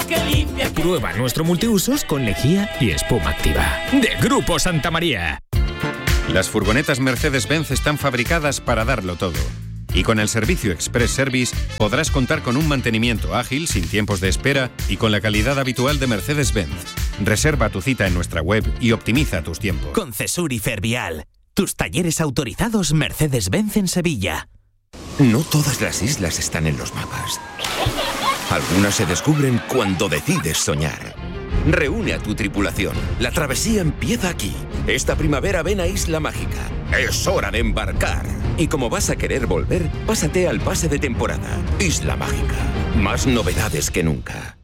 que limpia. Prueba nuestro multiusos con lejía y espuma activa. De Grupo Santa María. Las furgonetas Mercedes-Benz están fabricadas para darlo todo. Y con el servicio Express Service podrás contar con un mantenimiento ágil, sin tiempos de espera y con la calidad habitual de Mercedes-Benz. Reserva tu cita en nuestra web y optimiza tus tiempos. Con Cesur y Fervial, tus talleres autorizados Mercedes-Benz en Sevilla. No todas las islas están en los mapas. Algunas se descubren cuando decides soñar. Reúne a tu tripulación. La travesía empieza aquí. Esta primavera ven a Isla Mágica. Es hora de embarcar. Y como vas a querer volver, pásate al pase de temporada. Isla Mágica. Más novedades que nunca.